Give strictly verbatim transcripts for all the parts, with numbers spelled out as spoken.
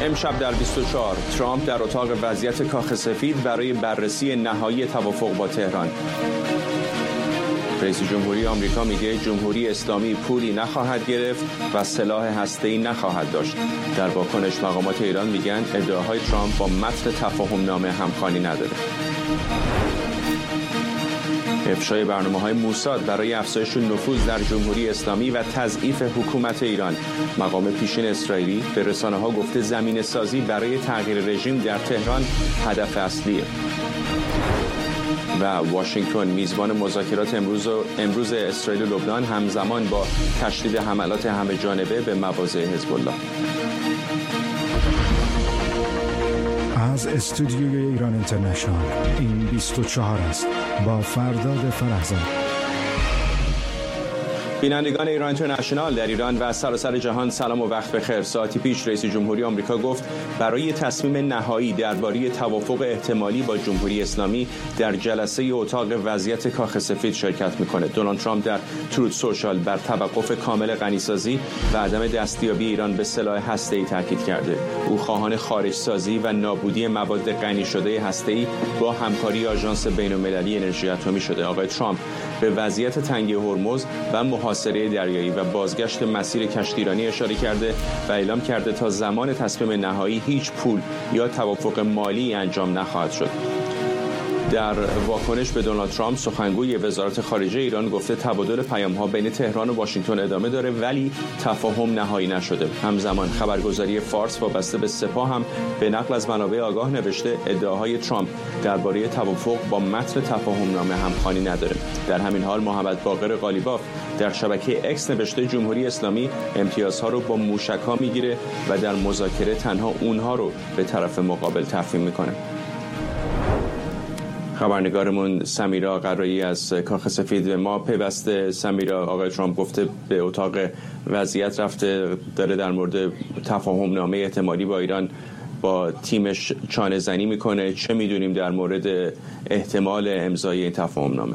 امشب در بیست و چهار ترامپ در اتاق وضعیت کاخ سفید برای بررسی نهایی توافق با تهران. رئیس جمهوری آمریکا میگه جمهوری اسلامی پولی نخواهد گرفت و سلاح هسته‌ای نخواهد داشت. در واکنش مقامات ایران میگن ادعاهای ترامپ با متن تفاهم نامه همخوانی نداره. افشای برنامه‌های موساد برای افزایش نفوذ در جمهوری اسلامی و تضعیف حکومت ایران. مقام پیشین اسرائیلی به رسانه‌ها گفته زمینه‌سازی برای تغییر رژیم در تهران هدف اصلیه. و واشنگتن میزبان مذاکرات امروز و امروز اسرائیل و لبنان همزمان با تشدید حملات همه جانبه به مواضع حزب الله. از استودیوی ایران اینترنشنال این بیست و چهار است با فرداد فرحزاد. بینندگان ایران اینترنشنال در ایران و سراسر جهان سلام و وقت بخیر. ساعتی پیش رئیس جمهوری آمریکا گفت برای تصمیم نهایی درباره توافق احتمالی با جمهوری اسلامی در جلسه اتاق وضعیت کاخ سفید شرکت میکنه. دونالد ترامپ در تروت سوشال بر توقف کامل غنیسازی و عدم دستیابی ایران به سلاح هسته‌ای تاکید کرده. او خواهان خارجسازی و نابودی مواد غنی شده هسته‌ای با همکاری آژانس بین‌المللی انرژی اتمی شده. آقای ترامپ به وضعیت تنگه هرمز و محاصره دریایی و بازگشت مسیر کشتیرانی اشاره کرده و اعلام کرده تا زمان تصمیم نهایی هیچ پول یا توافق مالی انجام نخواهد شد. در واکنش به دونالد ترامپ سخنگوی وزارت خارجه ایران گفته تبادل پیام‌ها بین تهران و واشنگتن ادامه داره ولی تفاهم نهایی نشده. همزمان خبرگزاری فارس وابسته به سپاه هم به نقل از منابع آگاه نوشته ادعاهای ترامپ درباره توافق با متن تفاهم نامه همخوانی نداره. در همین حال محمد باقر قالیباف در شبکه اکس نوشته جمهوری اسلامی امتیازها رو با موشک‌ها میگیره و در مذاکره تنها اونها رو به طرف مقابل تفهیم میکنه. خبرنگارمون سمیرا قرایی از کاخ سفید و ما پیوسته. سمیرا، آقای ترامپ گفته به اتاق وضعیت رفته، داره در مورد تفاهم نامه احتمالی با ایران با تیمش چانه زنی میکنه. چه میدونیم در مورد احتمال امضای این تفاهم نامه؟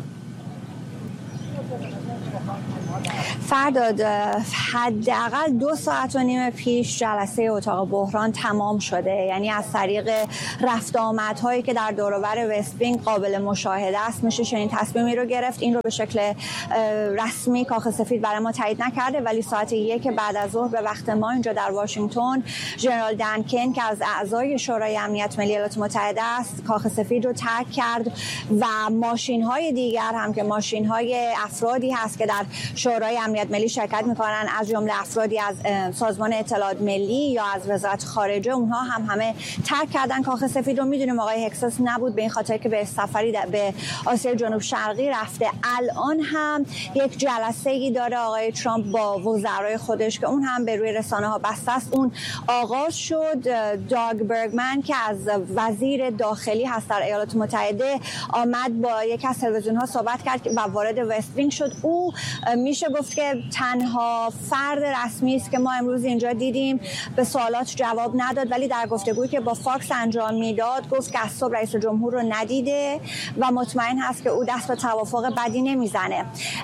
فرداد، حداقل دو ساعت و نیم پیش جلسه اتاق بحران تمام شده، یعنی از طریق رفت آمدهایی که در دور و بر وست وینگ قابل مشاهده است میشه چنین تصمیمی رو گرفت. این رو به شکل رسمی کاخ سفید برای ما تایید نکرده ولی ساعت یک بعد از ظهر به وقت ما اینجا در واشنگتن ژنرال دنکن که از اعضای شورای امنیت ملی ایالات متحده است کاخ سفید رو ترک کرد و ماشین‌های دیگر هم که ماشین‌های افرادی هست که در شورای امنیت ملی شرکت میکنن، از جمله افرادی از سازمان اطلاعات ملی یا از وزارت خارجه، اونها هم همه ترک کردن کاخ سفید رو. میدونیم آقای هکساس نبود به این خاطر که به سفری به آسیای جنوب شرقی رفته. الان هم یک جلسه‌ای داره آقای ترامپ با وزرای خودش که اون هم به روی رسانه‌ها بسته است. اون آغاز شد. داگ برگمن که از وزیر داخلی هست در ایالات متحده آمد با یک از تلویزیون‌ها صحبت کرد و وارد وست وینگ شد. او میشه گفت که تنها فرد رسمی است که ما امروز اینجا دیدیم. به سوالات جواب نداد ولی در گفتگویی که با فاکس انجام میداد گفت که از صبح رئیس جمهور رو ندیده و مطمئن هست که او دست به توافق بدی نمیزنه.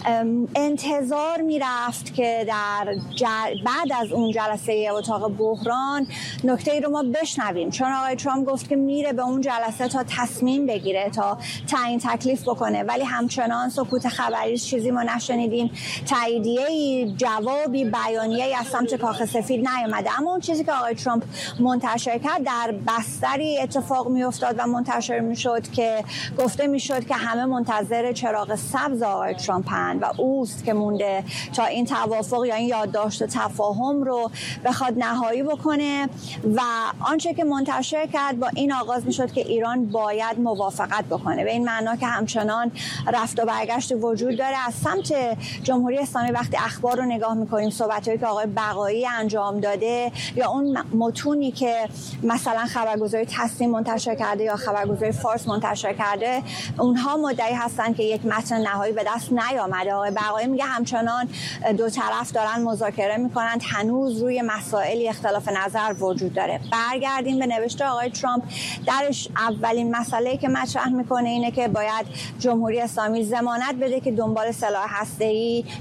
انتظار میرفت که در جل... بعد از اون جلسه اتاق بحران نکته ای رو ما بشنویم، چون آقای ترامپ گفت که میره به اون جلسه تا تصمیم بگیره، تا تعیین تکلیف بکنه، ولی همچنان سکوت خبری چیزی ما نشنیدیم، تاییدیه‌ای، جوابی، بیانیه‌ای از سمت کاخ سفید نیامده. اما اون چیزی که آقای ترامپ منتشر کرد در بستری اتفاق میافتاد و منتشر میشد که گفته میشد که همه منتظر چراغ سبز آقای ترامپن و اوست که مونده تا این توافق یا این یادداشت تفاهم رو بخواد نهایی بکنه. و آنچه که منتشر کرد با این آغاز میشد که ایران باید موافقت بکنه، به این معنا که همچنان رفت و برگشت وجود داره از سمت جمهوری اسلامی. وقتی اخبار رو نگاه میکنیم، صحبتایی که آقای بقایی انجام داده یا اون متونی که مثلا خبرگزاری تصنیم منتشر کرده یا خبرگزاری فارس منتشر کرده، اونها مدعی هستن که یک متن نهایی به دست نیامده. آقای بقایی میگه همچنان دو طرف دارن مذاکره میکنن، هنوز روی مسائلی اختلاف نظر وجود داره. برگردیم به نوشته آقای ترامپ. درش اولین مسئله که مطرح میکنه اینه که باید جمهوری اسلامی ضمانت بده که دنبال سلاح هسته‌ای یا بمب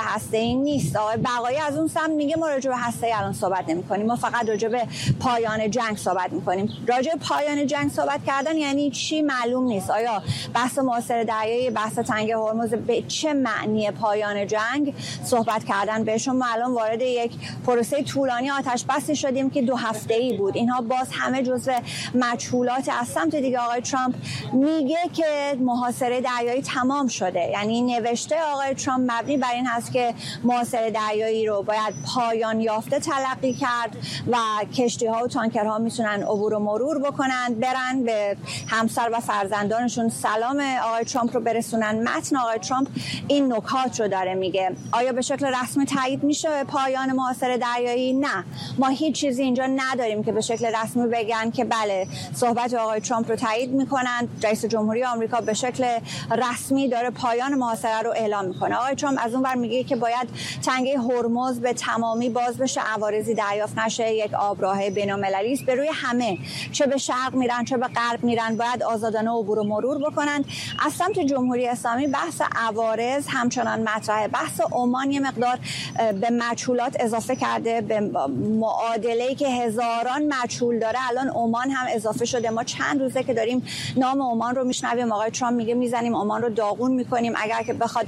هسته‌ای نیست. آقای بقایی از اون سمت میگه ما راجع به هسته‌ای الان صحبت نمی‌کنیم، ما فقط راجع به پایان جنگ صحبت می‌کنیم. راجع به پایان جنگ صحبت کردن یعنی چی معلوم نیست. آیا بحث محاصره دریایی، بحث تنگ هرمز به چه معنی پایان جنگ صحبت کردن بهشون؟ ما الان وارد یک پروسه طولانی آتش بسی شدیم که دو هفته‌ای بود. اینها باز همه جزو مجهولات. از سمت دیگه آقای ترامپ میگه که محاصره دریایی تمام شده. یعنی نوشته آقای ترامپ مبنی بر این هست که محاصره دریایی رو باید پایان یافته تلقی کرد و کشتی‌ها و تانکرها میتونن عبور و مرور بکنن، برن به همسر و فرزندانشون سلام آقای ترامپ رو برسونن. متن آقای ترامپ این نکات رو داره میگه. آیا به شکل رسمی تایید میشه پایان محاصره دریایی؟ نه، ما هیچ چیزی اینجا نداریم که به شکل رسمی بگن که بله صحبت آقای ترامپ رو تایید میکنن، رئیس جمهوری آمریکا به شکل رسمی داره پایان محاصره رو اعلام میکنه. آقای ترامپ از اون ور میگه که باید تنگه هرمز به تمامی باز بشه، عوارضی دریافت نشه، یک آبراه بین‌المللی است به روی همه، چه به شرق میرن چه به غرب میرن، باید آزادانه عبور و مرور بکنن. از سمت جمهوری اسلامی بحث عوارض همچنان مطرحه. بحث عمان یه مقدار به مجهولات اضافه کرده، به معادله‌ای که هزاران مجهول داره الان عمان هم اضافه شده. ما چند روزه که داریم نام عمان رو میشنویم، آقای ترامپ میگه میزنیم عمان رو داغون میکنیم اگر که بخواد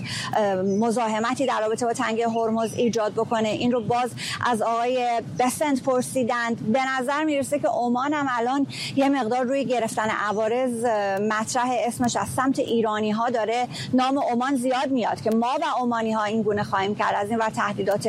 مزاحمتی در رابطه با تنگه هرمز ایجاد بکنه. این رو باز از آقای بسنت پرسیدند. به نظر میرسه که عمان هم الان یه مقدار روی گرفتن عوارض مطرح، اسمش از سمت ایرانی ها داره نام عمان زیاد میاد که ما و عمانی ها این گونه خواهیم کرد. از این ور تهدیدات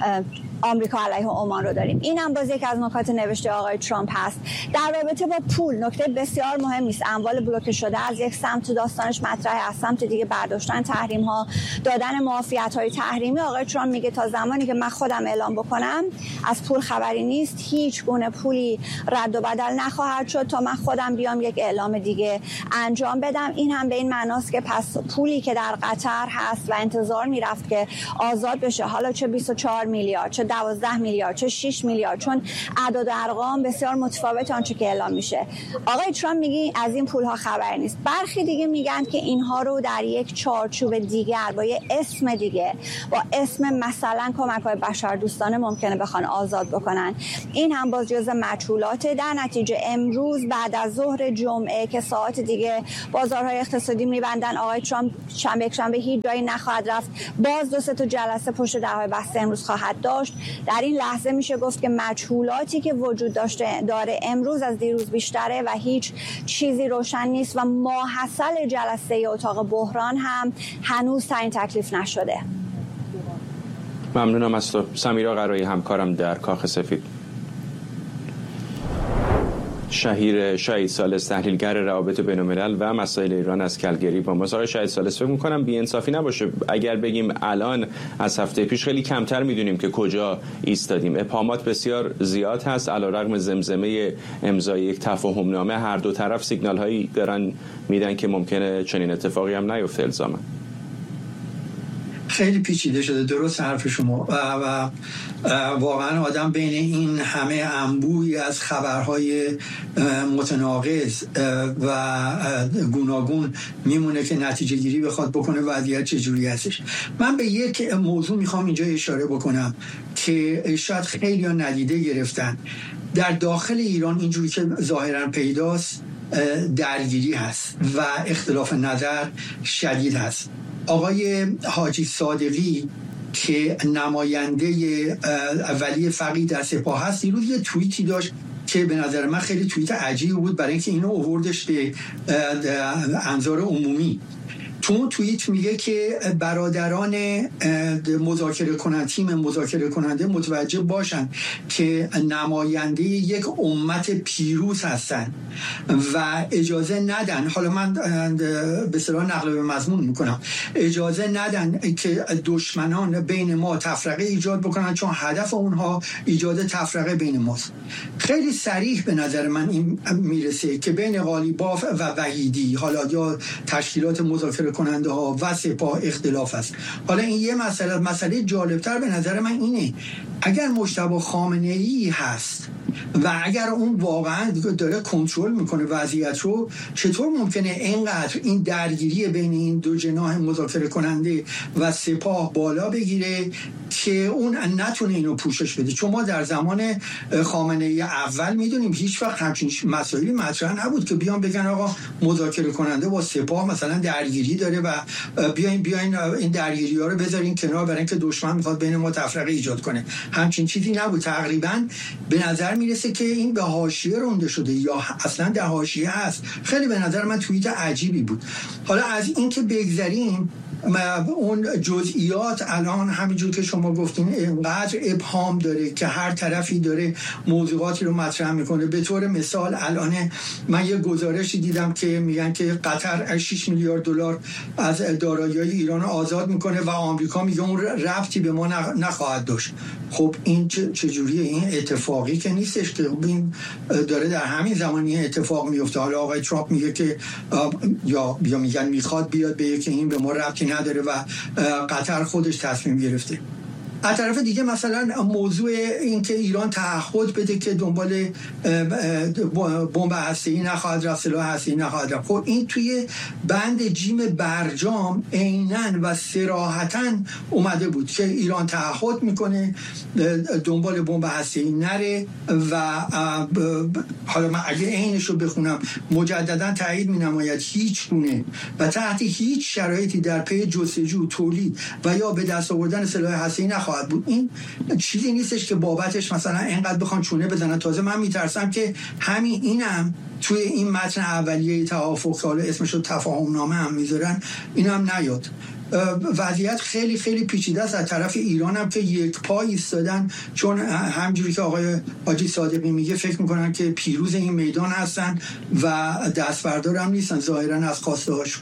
آمریکا علیه عمان رو داریم. این هم باز یک از نکات نوشته آقای ترامپ هست. در رابطه با پول نکته بسیار مهمی است. اموال بلوکه شده از یک سمت داستانش مطرحه، از سمت دیگه برداشتن تحریم ها، دادن معافیت های تحریمی. آقای ترامپ میگه تا زمانی که من خودم اعلام بکنم از پول خبری نیست، هیچ گونه پولی رد و بدل نخواهد شد تا من خودم بیام یک اعلام دیگه انجام بدم. این هم به این معناست که پس پولی که در قطر هست و انتظار میرفت که آزاد بشه، حالا چه بیست و چهار میلیارد چه دوازده میلیارد چه شش میلیارد، چون اعداد و ارقام بسیار متفاوت آنچه که اعلام میشه، آقای ترامپ میگه از این پولها خبر نیست. برخی دیگه میگن که اینها رو در یک چارچوب دیگر با یه اسم دیگه، با اسم مثلا کمک‌های بشردوستانه ممکنه بخوان آزاد بکنن. این هم باز جزء مجهولات. در نتیجه امروز بعد از ظهر جمعه که ساعت دیگه بازارهای اقتصادی میبندن، آقای ترامپ شنبه یک شنبه هیچ جایی نخواهد رفت، باز دو سه تا جلسه پشت درهای بسته امروز خواهد داشت. در این لحظه میشه گفت که مجهولاتی که وجود داشته داره امروز از دیروز بیشتره و هیچ چیزی روشن نیست و ماحصل جلسه اتاق بحران هم هنوز تعیین تکلیف نشده. ممنونم از تو سمیرا قرایی، همکارم در کاخ سفید. شهیر شهید ثالث، تحلیلگر روابط بین‌الملل و مسائل ایران از کلگری با ماست. آقای شهید ثالث، فکر می‌کنم بی‌انصافی نباشه اگر بگیم الان از هفته پیش خیلی کمتر می‌دونیم که کجا ایستادیم. ابهامات بسیار زیاد هست علیرغم زمزمه امضای یک تفاهمنامه. هر دو طرف سیگنال‌هایی دارن میدن که ممکنه چنین اتفاقی هم نیفته الزاما. خیلی پیچیده شده، درست حرف شما و, و واقعا آدم بین این همه انبوهی از خبرهای متناقض و گوناگون میمونه که نتیجه گیری بخواد بکنه وضعیت چجوری هستش. من به یک موضوع میخوام اینجا اشاره بکنم که شاید خیلی ها ندیده گرفتن. در داخل ایران اینجوری که ظاهرا پیداست درگیری هست و اختلاف نظر شدید هست. آقای حاجی صادقی که نماینده ولی فقید در سپاه هست دیروز یه توییتی داشت که به نظر من خیلی توییت عجیبی بود برای اینکه اینو آوردش به انظار عمومی. تو اون توییت میگه که برادران مذاکره کننده تیم مذاکره کننده متوجه باشن که نماینده یک امت پیروز هستن و اجازه ندن، حالا من به اصطلاح نقل به مضمون میکنم، اجازه ندن که دشمنان بین ما تفرقه ایجاد بکنن چون هدف اونها ایجاد تفرقه بین ماست. خیلی صریح به نظر من این میرسه که بین قالیباف و وحیدی، حالا یا تشکیلات مذاکره کننده ها و سپاه اختلاف است. حالا این یه مسئله مسئله جالبتر به نظر من اینه اگر مجتبی خامنه‌ای هست و اگر اون واقعا داره کنترل میکنه وضعیت رو، چطور ممکنه اینقدر این درگیری بین این دو جناح مذاکره کننده و سپاه بالا بگیره که اون نتونه اینو پوشش بده؟ چون ما در زمان خامنه‌ای اول میدونیم هیچ وقت همچین مسائلی مطرح نبود که بیان بگن آقا مذاکره کننده با سپاه مثلا درگیری داره و بیاین بیاین این درگیری‌ها رو بذارین کنار برای اینکه دشمن میخواد بین ما تفرقه ایجاد کنه. همچین چیزی نبود. تقریبا به نظر میرسه که این به حاشیه رونده شده یا اصلا در حاشیه هست. خیلی به نظر من توییت عجیبی بود. حالا از این که بگذریم، اون جزئیات الان همینجور که شما گفتین اینقدر ابهام داره که هر طرفی داره موضوعاتی رو مطرح میکنه. به طور مثال الان من یه گزارشی دیدم که میگن که قطر شش میلیارد دلار از دارایی‌های ایران آزاد میکنه و آمریکا میگه اون ربطی به ما نخواهد داشت. خب این چجوریه؟ این اتفاقی که نیستش که این داره در همین زمانی اتفاق میفته. حالا آقای ترامپ میگه که یا یا میگن میخواد بیاد بگه که این به ما ربطی نداره و قطر خودش تصمیم گرفته. از طرف دیگه مثلا موضوع این که ایران تعهد بده که دنبال بمب هسته‌ای نخواهد رفت، سلاح هسته‌ای نخواهد رفت. خب این توی بند جیم برجام عیناً و صراحتاً اومده بود که ایران تعهد میکنه دنبال بمب هسته‌ای نره و حالا من اگه عینش رو بخونم مجدداً تایید می‌نماید هیچ گونه و تحت هیچ شرایطی در پی جستجو، تولید و یا به دست آوردن سلاح هسته‌ای نخواهد بود. این چیزی نیستش که بابتش مثلا اینقدر بخوان چونه بزنن. تازه من میترسم که همین اینم توی این متن اولیه توافق که حالا اسمش رو تفاهم نامه هم میذارن اینم نیاد. وضعیت خیلی خیلی پیچیده است. از طرف ایران هم که یک پا ایستادن، چون همجوری که آقای حاجی صادقی میگه فکر میکنن که پیروز این میدان هستن و دست بردار هم نیستن ظاهرا از خواسته هاشون.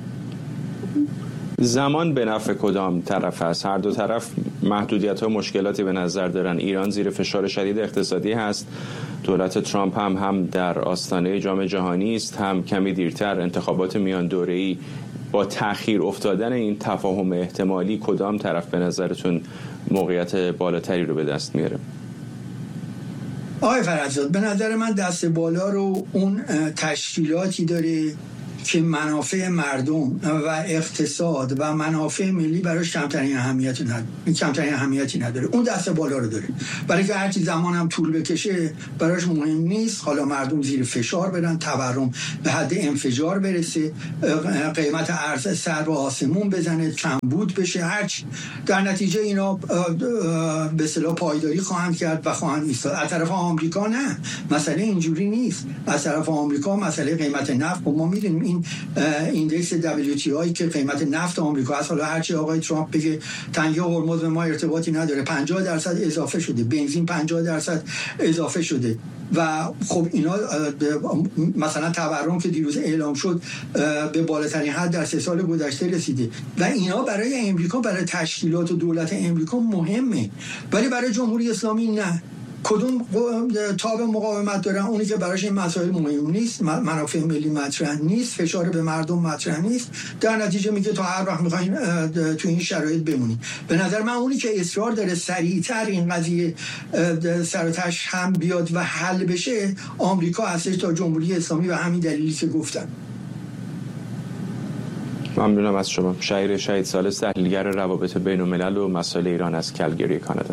زمان به نفع کدام طرف است؟ هر دو طرف محدودیت ها و مشکلاتی به نظر دارن. ایران زیر فشار شدید اقتصادی هست. دولت ترامپ هم هم در آستانه جام جهانی است، هم کمی دیرتر انتخابات میان دوره‌ای. با تأخیر افتادن این تفاهم احتمالی کدام طرف به نظرتون موقعیت بالاتری رو به دست میاره؟ آقای فرزاد، به نظر من دست بالا رو اون تشکیلاتی داره که منافع مردم و اقتصاد و منافع ملی براش کمترین اهمیتی نداره. کمترین اهمیتی نداره. اون دست بالا رو داره. برای که هرچی زمان هم طول بکشه براش مهم نیست. حالا مردم زیر فشار برن، تورم به حد انفجار برسه، قیمت ارز سر به آسمون بزنه، کمبود بشه، هرچی. در نتیجه اینا به اصطلاح پایداری خواهند کرد و خواهند ایستاد. از طرف آمریکا نه. مسئله اینجوری نیست. از طرف آمریکا مسئله قیمت نفت، ما میدونیم این ایندکس دبلیو تی آی که قیمت نفت آمریکا هست، حالا هرچی آقای ترامپ بگه تنگه هرمز به ما ارتباطی نداره، پنجاه درصد اضافه شده، بنزین پنجاه درصد اضافه شده و خب اینا مثلا تورم که دیروز اعلام شد به بالاترین حد در سه سال گذشته رسیده و اینا برای امریکا، برای تشکیلات و دولت امریکا مهمه، ولی برای جمهوری اسلامی نه. کدوم تاب مقاومت دارن؟ اونی که براش این مسائل مهم نیست، منافع ملی مطرح نیست، فشار به مردم مطرح نیست، در نتیجه میگه تا هر وقت میخواین تو این شرایط بمونید. به نظر من اونی که اصرار داره سریعتر این قضیه سراتش هم بیاد و حل بشه آمریکا هستش تا جمهوری اسلامی و همین دلیلی که گفتم. ممنونم از شما. شهیر شهید ثالث، تحلیلگر روابط بین الملل و مسائل ایران از کلگری، کانادا.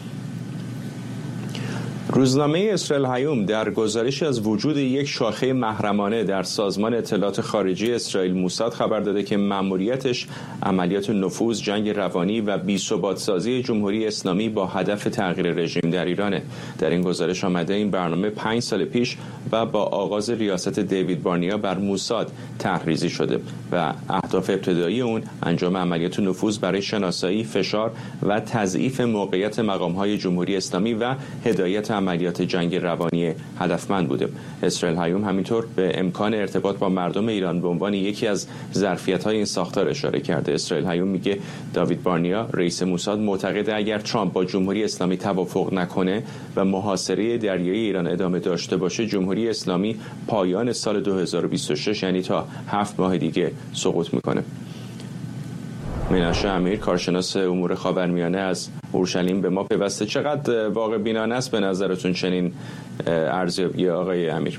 روزنامه اسرائیل هایوم در گزارشی از وجود یک شاخه محرمانه در سازمان اطلاعات خارجی اسرائیل موساد خبر داده که مأموریتش عملیات نفوذ، جنگ روانی و بی‌ثبات‌سازی جمهوری اسلامی با هدف تغییر رژیم در ایرانه. در این گزارش آمده این برنامه پنج سال پیش و با آغاز ریاست دیوید بارنیا بر موساد طرح‌ریزی شده و اهداف ابتدایی اون انجام عملیات نفوذ برای شناسایی، فشار و تضعیف موقعیت مقام‌های جمهوری اسلامی و هدایت عملیات جنگ روانی هدفمند بوده. اسرائیل هایوم همینطور به امکان ارتباط با مردم ایران به عنوان یکی از ظرفیت‌های این ساختار اشاره کرده. اسرائیل هایوم میگه داوید بارنیا، رئیس موساد، معتقده اگر ترامپ با جمهوری اسلامی توافق نکنه و محاصره دریایی ایران ادامه داشته باشه، جمهوری اسلامی پایان سال دو هزار و بیست و شش یعنی تا هفت ماه دیگه سقوط میکنه. مناشه امیر، کارشناس امور خاورمیانه از اورشلیم به ما پیوسته. چقدر واقع بینانه است به نظرتون چنین ارزیابی آقای امیر؟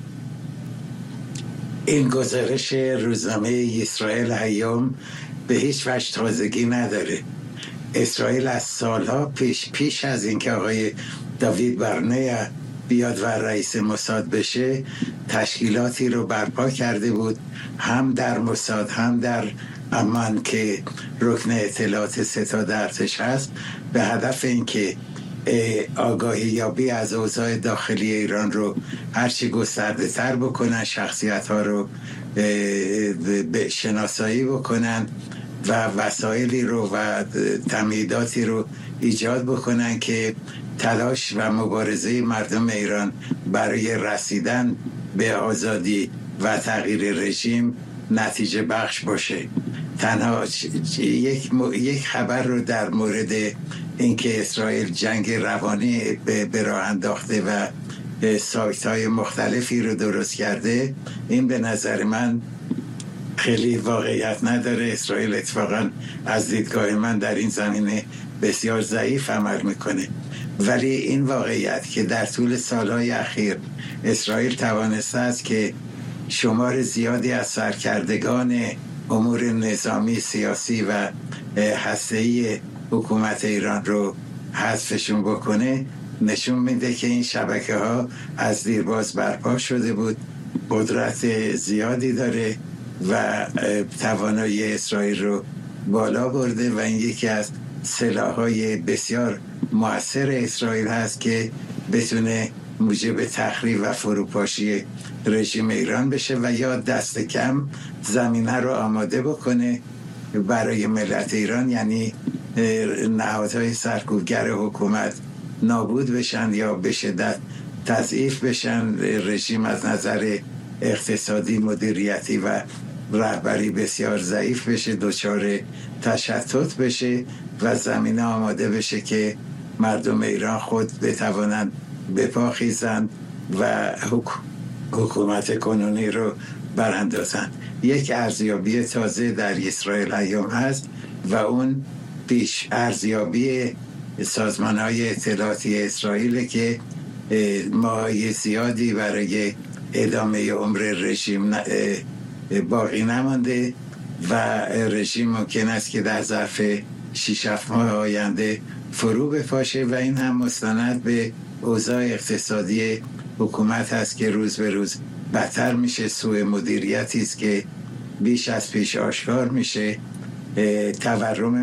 این گزارش روزنامه اسرائیل ایام به هیچ وجه تازگی نداره. اسرائیل از سالها پیش پیش از اینکه آقای داوید برنه بیاد و رئیس موساد بشه تشکیلاتی رو برپا کرده بود، هم در موساد هم در امان که رکن اطلاعات ستاد ارتش هست، به هدف اینکه آگاهی یابی از اوضاع داخلی ایران رو هرچی گسترده تر بکنن، شخصیت ها رو به شناسایی بکنن و وسایلی رو و تمهیداتی رو ایجاد بکنن که تلاش و مبارزه مردم ایران برای رسیدن به آزادی و تغییر رژیم نتیجه بخش باشه. تنها یک, یک خبر رو در مورد اینکه اسرائیل جنگ روانی به راه انداخته و سایت های مختلفی رو درست کرده، این به نظر من خیلی واقعیت نداره. اسرائیل اتفاقا از دیدگاه من در این زمینه بسیار ضعیف عمل میکنه. ولی این واقعیت که در طول سالهای اخیر اسرائیل توانسته است که شمار زیادی از سرکردگان امور نظامی، سیاسی و هسته‌ای حکومت ایران رو حذفشون بکنه، نشون میده که این شبکه ها از دیرباز برپا شده بود، قدرت زیادی داره و توانایی اسرائیل رو بالا برده و این یکی از سلاح‌های بسیار مؤثر اسرائیل هست که بتونه موجب تخریب و فروپاشی رژیم ایران بشه و یا دست کم زمینه رو آماده بکنه برای ملت ایران، یعنی نهادهای سرکوبگر حکومت نابود بشن یا به شدت تضعیف بشن، رژیم از نظر اقتصادی، مدیریتی و رهبری بسیار ضعیف بشه، دچار تشتت بشه و زمینه آماده بشه که مردم ایران خود بتوانند بپاخیزند و حکومت کنونی رو براندازند. یک ارزیابی تازه در اسرائیل ایام هست و اون پیش ارزیابی سازمان‌های اطلاعاتی اسرائیل که ماهای زیادی برای ادامه عمر رژیم باقی نمانده و رژیم ممکن است که در ظرف شش هفت ماه آینده فرو بپاشه و این هم مستند به اوضاع اقتصادی حکومت است که روز به روز بدتر میشه. سوء مدیریتی است که بیش از پیش آشکار میشه. تورم